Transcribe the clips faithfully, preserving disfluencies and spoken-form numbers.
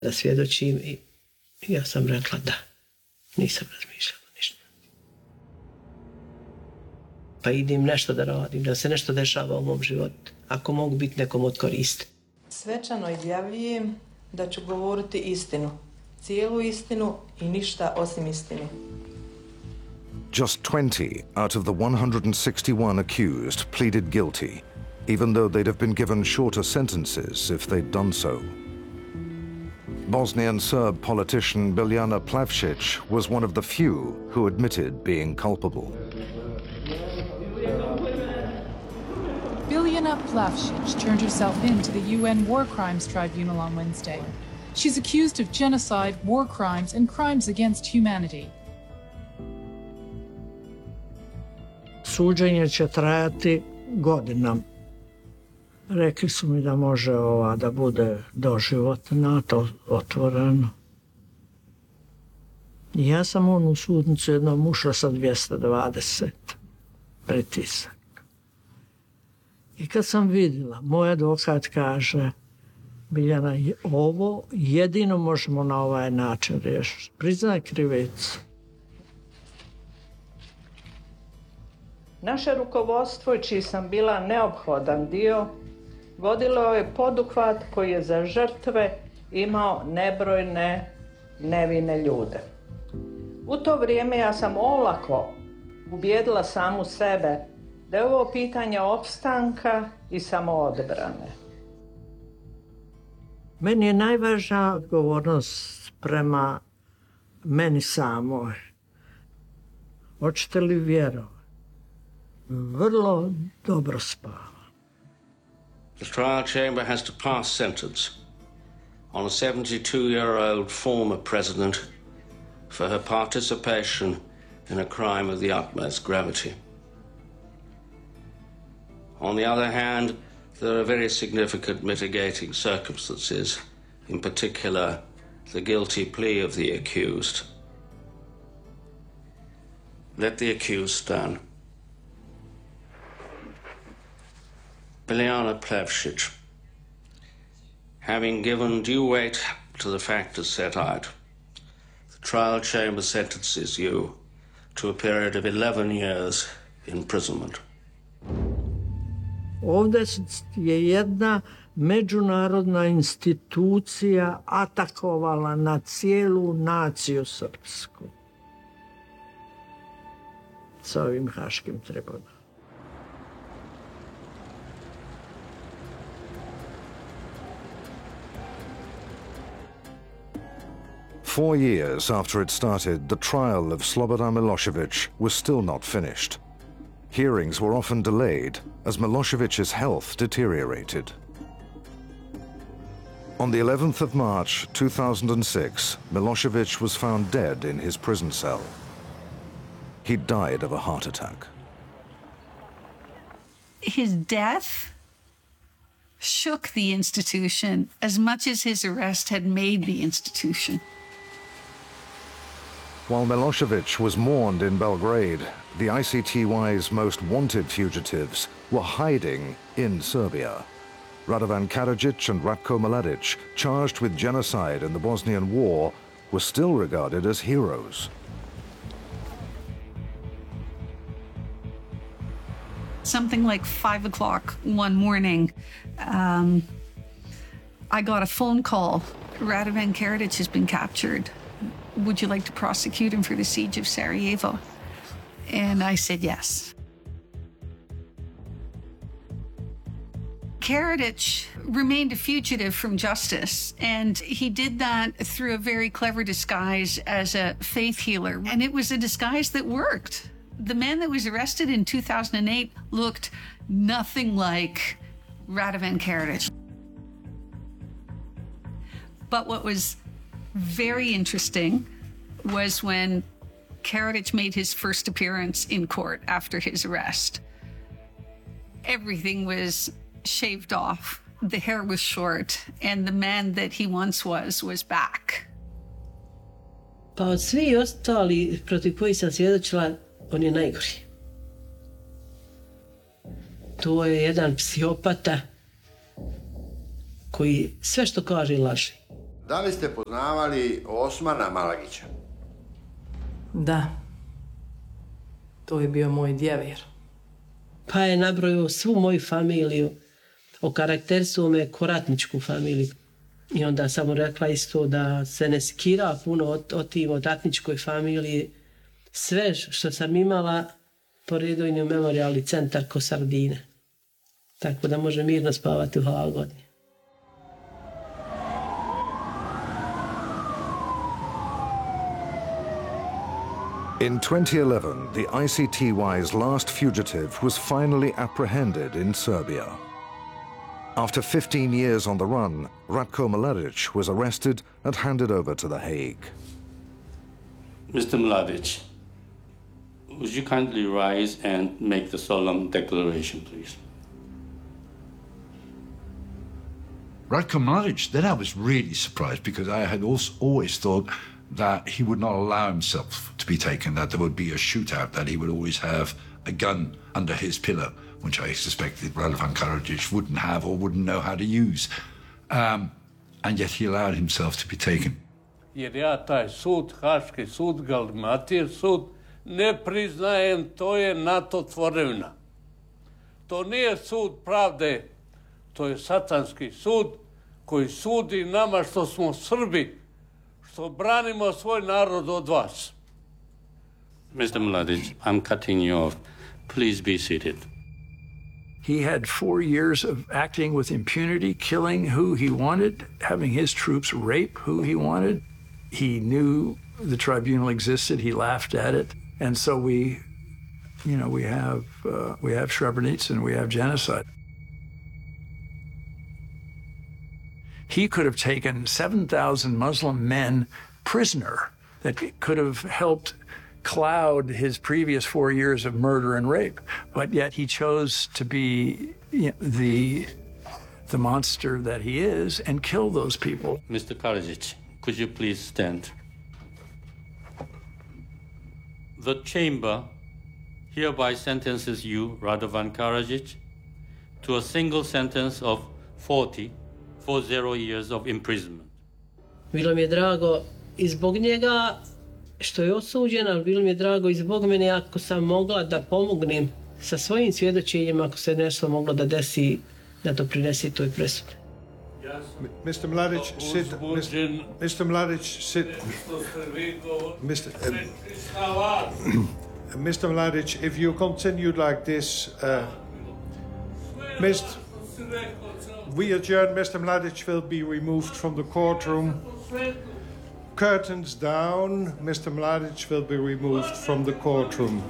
da svjedočim i ja sam rekla da. Nisam razmišljala ništa. Pa idim nešto da radim, da se nešto dešava u mom životu. Ako mogu biti nekom od koristi. Svečano izjavljujem da ću govoriti istinu. Cijelu istinu i ništa osim istine. Just twenty out of the one hundred sixty-one accused pleaded guilty, even though they'd have been given shorter sentences if they'd done so. Bosnian Serb politician Biljana Plavšić was one of the few who admitted being culpable. Biljana Plavšić turned herself in to the U N War Crimes Tribunal on Wednesday. She's accused of genocide, war crimes, and crimes against humanity. Suđenje će trajati godinama. Rekli su mi da može ova da bude doživotna, to otvoreno. I ja sam on u sudnicu jednom ušla sa dvjesto dvadeset pritisak. I kad sam vidjela, moj advokat kaže, Biljana, ovo jedino možemo na ovaj način riješiti. Priznaj krivicu. Naše rukovodstvo, čiji sam bila neophodan dio, vodilo je poduhvat koji je za žrtve imao nebrojne nevine ljude. U to vrijeme ja sam olako ubijedila samu sebe da je ovo pitanje opstanka i samoodbrane. Meni je najvažnija odgovornost prema meni samoj. Hoćete li vjerovati? Vrlo dobro spavam. The trial chamber has to pass sentence on a seventy-two-year-old former president for her participation in a crime of the utmost gravity. On the other hand, there are very significant mitigating circumstances, in particular, the guilty plea of the accused. Let the accused stand. Biljana Plavšić, having given due weight to the factors set out, the trial chamber sentences you to a period of eleven years imprisonment. Ovdje je jedna međunarodna institucija atakovala na cijelu naciju srpsku. Sa ovim haškim tribunalom. Four years after it started, the trial of Slobodan Milošević was still not finished. Hearings were often delayed as Milosevic's health deteriorated. On the eleventh of March two thousand six, Milošević was found dead in his prison cell. He died of a heart attack. His death shook the institution as much as his arrest had made the institution. While Milošević was mourned in Belgrade, the I C T Y's most wanted fugitives were hiding in Serbia. Radovan Karadzic and Ratko Mladic, charged with genocide in the Bosnian War, were still regarded as heroes. Something like five o'clock one morning, um, I got a phone call. Radovan Karadzic has been captured. Would you like to prosecute him for the siege of Sarajevo? And I said yes. Karadzic remained a fugitive from justice, and he did that through a very clever disguise as a faith healer, and it was a disguise that worked. The man that was arrested in two thousand eight looked nothing like Radovan Karadzic. But what was very interesting was when Karadzic made his first appearance in court after his arrest. Everything was shaved off, the hair was short, and the man that he once was was back. Pa od svi ostali protiv koji sam svjedočila, on je najgori. To je jedan psihopata koji sve što kaže laže. Da li ste poznavali Osmana Malagića? Da. To je bio moj djevir. Pa je nabrojio svu moju familiju, okarakterisao me ko ratničku familiju. I onda sam mu rekla isto da se ne skira puno od, od tim od ratničkoj familiji. Sve što sam imala, poredio i u memorijalni centar ko sardine. Tako da može mirno spavati u hladnji. In twenty eleven, the I C T Y's last fugitive was finally apprehended in Serbia. After fifteen years on the run, Ratko Mladic was arrested and handed over to The Hague. Mister Mladic, would you kindly rise and make the solemn declaration, please? Ratko Mladic, then I was really surprised because I had also always thought that he would not allow himself to be taken, that there would be a shootout, that he would always have a gun under his pillow, which I suspected Radovan Karadzic wouldn't have or wouldn't know how to use. Um, and yet he allowed himself to be taken. Jer ja taj sud, Haški sud, Galmatir sud, ne priznajem, to je NATO tvorevina. To nije sud pravde, to je satanski sud koji sudi nama što smo Srbi, što branimo svoj narod od vas. Mister Mladic, I'm cutting you off. Please be seated. He had four years of acting with impunity, killing who he wanted, having his troops rape who he wanted. He knew the tribunal existed. He laughed at it. And so we, you know, we have, uh, we have Srebrenica and we have genocide. He could have taken seven thousand Muslim men prisoner that could have helped cloud his previous four years of murder and rape, but yet he chose to be, you know, the the monster that he is and kill those people. Mister Karadzic, could you please stand? The chamber hereby sentences you, Radovan Karadzic, to a single sentence of forty, four zero years of imprisonment. Bilo mi je drago i zbog njega što je osuđen, ali bilo mi je drago i zbog mene ako sam mogla da pomognem sa svojim svjedočenjima, ako se nešto moglo da desi, da doprinesi toj presudi. Mister Mladic, sit. Mister Mladic, sit. Mister Uh, Mister Mladic, if you continued like this, uh, Mister we adjourn. Mister Mladic will be removed from the courtroom. Curtains down. Mister Mladic will be removed from the courtroom.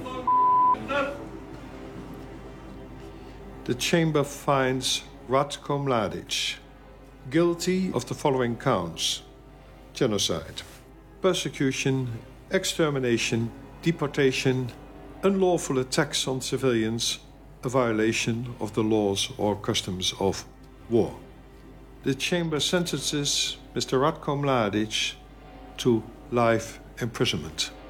The chamber finds Ratko Mladic guilty of the following counts: genocide, persecution, extermination, deportation, unlawful attacks on civilians, a violation of the laws or customs of war. The chamber sentences Mister Ratko Mladic to life imprisonment.